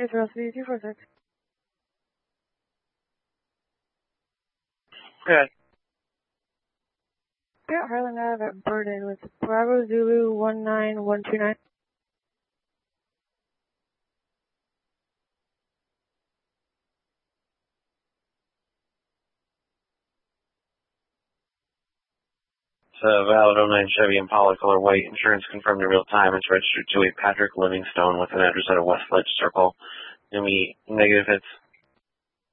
Velocity 246. Good. Yeah, Harlan Ave at Burden with Bravo Zulu 19129. It's a valid 09 Chevy Impala color white. Insurance confirmed in real time. It's registered to a Patrick Livingstone with an address at a West Ledge Circle. It's going to be negative hits.